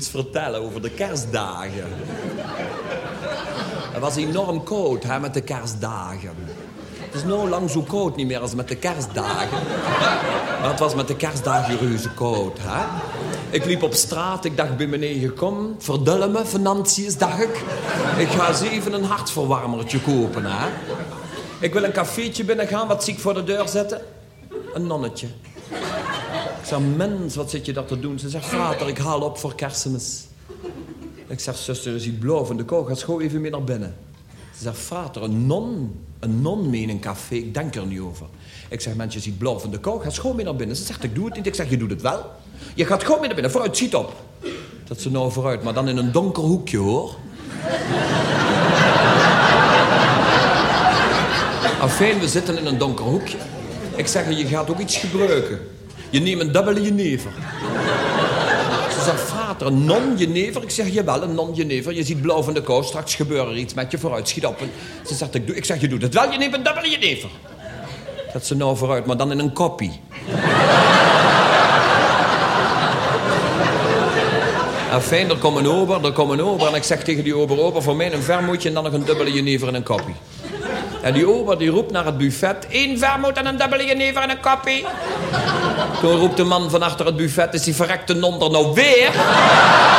iets vertellen over de kerstdagen. Het was enorm koud, hè, met de kerstdagen. Het is nou lang zo koud niet meer als met de kerstdagen. Maar het was met de kerstdagen reuze koud, hè. Ik liep op straat, ik dacht bij beneden, kom, verdullen me, financiën, dacht ik. Ik ga eens even een hartverwarmertje kopen, hè. Ik wil een cafeetje binnengaan, wat zie ik voor de deur zitten? Een nonnetje. Ik zeg, mens, wat zit je dat te doen? Ze zegt, vader, ik haal op voor Kerstmis. Ik zeg, zuster, is die blauw van de kou, ga schoon even mee naar binnen. Ze zegt, vader, een non mee in een café, ik denk er niet over. Ik zeg, mens, je ziet blauw van de kou, ga schoon mee naar binnen. Ze zegt, ik doe het niet. Ik zeg, je doet het wel. Je gaat gewoon mee naar binnen, vooruit, schiet op. Dat ze nou vooruit, maar dan in een donker hoekje, hoor. Afijn, we zitten in een donker hoekje. Ik zeg, je gaat ook iets gebruiken. Je neemt een dubbele jenever. Ze zegt, vader, een non-jenever? Ik zeg, jawel, een non-jenever. Je ziet blauw van de kou, straks gebeurt er iets met je, vooruit, schiet op. Ze zegt, ik zeg, je doet het wel, je neemt een dubbele jenever. Dat ze nou vooruit, maar dan in een koppie. Afijn, er komt een ober en ik zeg tegen die ober, voor mij een vermoedje en dan nog een dubbele jenever en een koppie. En die ober die roept naar het buffet, 1 vermoed en een dubbele jenever en een koppie. Toen roept de man van achter het buffet, is die verrekte non er nou weer?